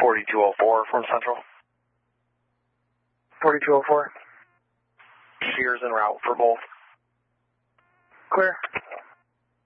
4204 from Central. 4204. Spears en route for both. Clear.